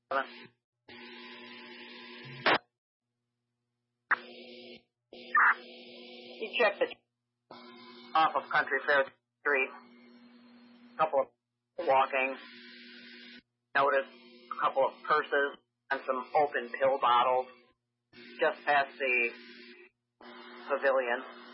He checked it off of Country Fair Street. A couple of walking. Noticed a couple of purses and some open pill bottles just past the pavilion.